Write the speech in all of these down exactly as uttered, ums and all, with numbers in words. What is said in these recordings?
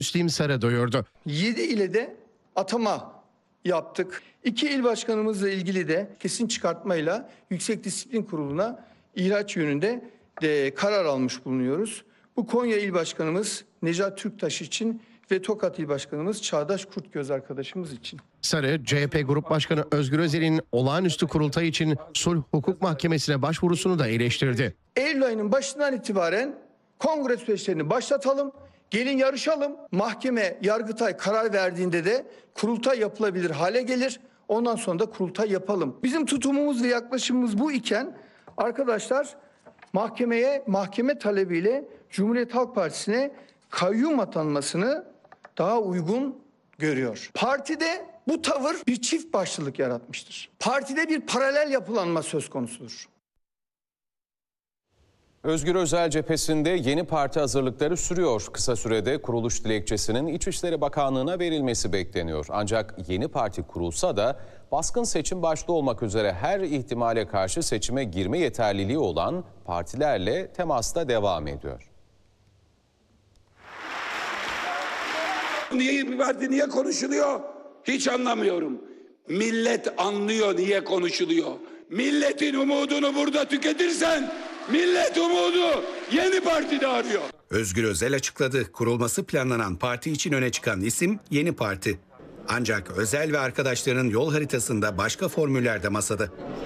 Müslim Sarı duyurdu. yedi ile de atama yaptık. İki il başkanımızla ilgili de kesin çıkartmayla Yüksek Disiplin Kurulu'na ihraç yönünde de karar almış bulunuyoruz. Bu Konya İl Başkanımız Necat Türktaş için ve Tokat İl Başkanımız Çağdaş Kurtgöz arkadaşımız için. Sarı, C H P Grup Başkanı Özgür Özel'in olağanüstü kurultay için Sulh Hukuk Mahkemesi'ne başvurusunu da eleştirdi. Eylül ayının başından itibaren kongre süreçlerini başlatalım, gelin yarışalım. Mahkeme, Yargıtay karar verdiğinde de kurultay yapılabilir hale gelir. Ondan sonra da kurultay yapalım. Bizim tutumumuz ve yaklaşımımız bu iken arkadaşlar mahkemeye, mahkeme talebiyle Cumhuriyet Halk Partisi'ne kayyum atanmasını daha uygun görüyor. Partide bu tavır bir çift başlılık yaratmıştır. Partide bir paralel yapılanma söz konusudur. Özgür Özel cephesinde yeni parti hazırlıkları sürüyor. Kısa sürede kuruluş dilekçesinin İçişleri Bakanlığı'na verilmesi bekleniyor. Ancak yeni parti kurulsa da baskın seçim başta olmak üzere her ihtimale karşı seçime girme yeterliliği olan partilerle temasta devam ediyor. Niye bir parti niye konuşuluyor? Hiç anlamıyorum. Millet anlıyor niye konuşuluyor. Milletin umudunu burada tüketirsen millet umudu yeni partide arıyor. Özgür Özel açıkladı. Kurulması planlanan parti için öne çıkan isim Yeni Parti. Ancak Özel ve arkadaşlarının yol haritasında başka formüller de masada.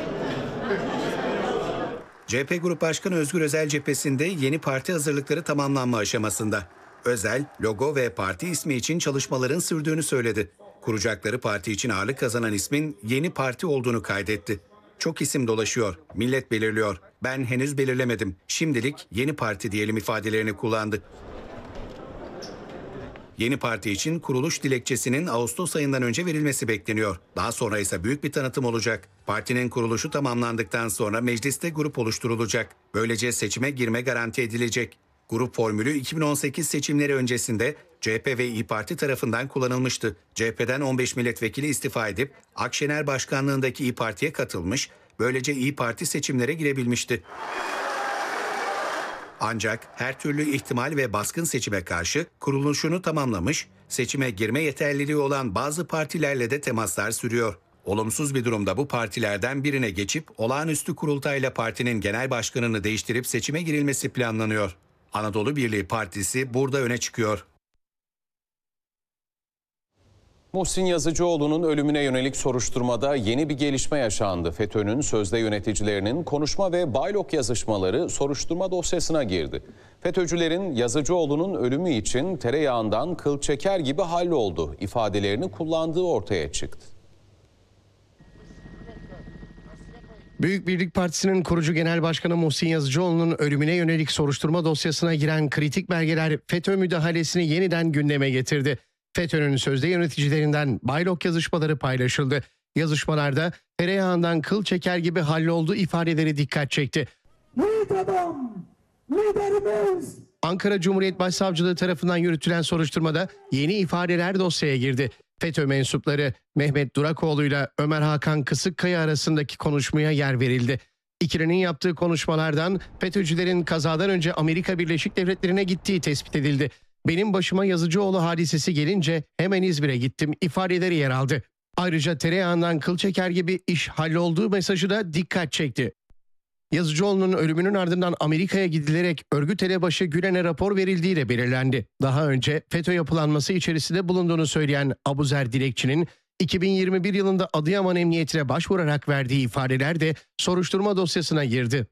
C H P Grup Başkanı Özgür Özel cephesinde yeni parti hazırlıkları tamamlanma aşamasında. Özel, logo ve parti ismi için çalışmaların sürdüğünü söyledi. Kuracakları parti için ağırlık kazanan ismin Yeni Parti olduğunu kaydetti. Çok isim dolaşıyor, millet belirliyor. Ben henüz belirlemedim. Şimdilik Yeni Parti diyelim ifadelerini kullandı. Yeni Parti için kuruluş dilekçesinin Ağustos ayından önce verilmesi bekleniyor. Daha sonra ise büyük bir tanıtım olacak. Partinin kuruluşu tamamlandıktan sonra mecliste grup oluşturulacak. Böylece seçime girme garanti edilecek. Grup formülü iki bin on sekiz seçimleri öncesinde C H P ve İYİ Parti tarafından kullanılmıştı. C H P'den on beş milletvekili istifa edip Akşener başkanlığındaki İYİ Parti'ye katılmış, böylece İYİ Parti seçimlere girebilmişti. Ancak her türlü ihtimal ve baskın seçime karşı kuruluşunu tamamlamış, seçime girme yeterliliği olan bazı partilerle de temaslar sürüyor. Olumsuz bir durumda bu partilerden birine geçip olağanüstü kurultayla partinin genel başkanını değiştirip seçime girilmesi planlanıyor. Anadolu Birliği Partisi burada öne çıkıyor. Muhsin Yazıcıoğlu'nun ölümüne yönelik soruşturmada yeni bir gelişme yaşandı. FETÖ'nün sözde yöneticilerinin konuşma ve baylok yazışmaları soruşturma dosyasına girdi. FETÖ'cülerin Yazıcıoğlu'nun ölümü için tereyağından kıl çeker gibi halloldu ifadelerini kullandığı ortaya çıktı. Büyük Birlik Partisi'nin kurucu genel başkanı Muhsin Yazıcıoğlu'nun ölümüne yönelik soruşturma dosyasına giren kritik belgeler FETÖ müdahalesini yeniden gündeme getirdi. FETÖ'nün sözde yöneticilerinden baylok yazışmaları paylaşıldı. Yazışmalarda tereyağından kıl çeker gibi halloldu ifadeleri dikkat çekti. Yiğit adam, liderimiz. Ankara Cumhuriyet Başsavcılığı tarafından yürütülen soruşturmada yeni ifadeler dosyaya girdi. FETÖ mensupları Mehmet Durakoğlu ile Ömer Hakan Kısıkkaya arasındaki konuşmaya yer verildi. İkilinin yaptığı konuşmalardan FETÖ'cülerin kazadan önce Amerika Birleşik Devletleri'ne gittiği tespit edildi. Benim başıma Yazıcıoğlu hadisesi gelince hemen İzmir'e gittim ifadeleri yer aldı. Ayrıca tereyağından kıl çeker gibi iş hallolduğu mesajı da dikkat çekti. Yazıcıoğlu'nun ölümünün ardından Amerika'ya gidilerek örgüt elebaşı Gülen'e rapor verildiği de belirlendi. Daha önce FETÖ yapılanması içerisinde bulunduğunu söyleyen Abuzer Dilekçi'nin iki bin yirmi bir yılında Adıyaman Emniyetine başvurarak verdiği ifadeler de soruşturma dosyasına girdi.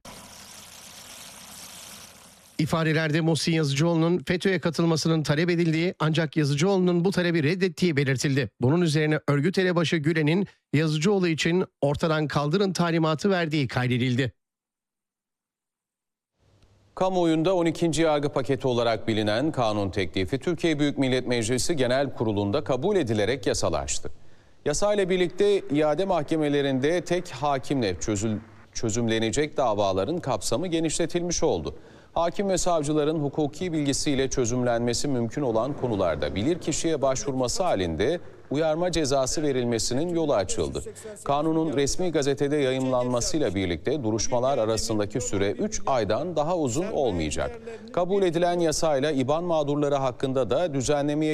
İfadelerde Muhsin Yazıcıoğlu'nun FETÖ'ye katılmasının talep edildiği ancak Yazıcıoğlu'nun bu talebi reddettiği belirtildi. Bunun üzerine örgüt elebaşı Gülen'in Yazıcıoğlu için ortadan kaldırın talimatı verdiği kaydedildi. Kamuoyunda on ikinci yargı paketi olarak bilinen kanun teklifi Türkiye Büyük Millet Meclisi Genel Kurulu'nda kabul edilerek yasalaştı. Yasayla birlikte iade mahkemelerinde tek hakimle çözül, çözümlenecek davaların kapsamı genişletilmiş oldu. Hakim ve savcıların hukuki bilgisiyle çözümlenmesi mümkün olan konularda bilirkişiye başvurması halinde uyarma cezası verilmesinin yolu açıldı. Kanunun resmi gazetede yayımlanmasıyla birlikte duruşmalar arasındaki süre üç aydan daha uzun olmayacak. Kabul edilen yasayla İBAN mağdurları hakkında da düzenlemeye